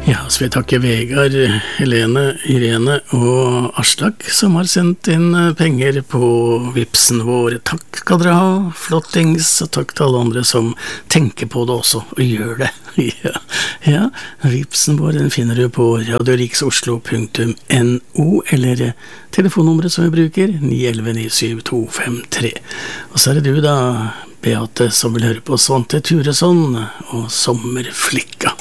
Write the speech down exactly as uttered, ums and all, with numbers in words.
Ja, så vil jeg takke Vegard, Helene, Irene og Aslak som har sendt inn penger på Vipsen vår. Takk skal dere ha, flottings, og takk til alle andre som tenker på det også, og gjør det. Ja, ja. Vipsen vår den finner du på radioriksoslo punktum no, eller telefonnummeret som vi bruker, ni ett ett ni syv to fem tre. Og så er det du da, Beate, som vil høre på Svante Turesson og Sommerflikka.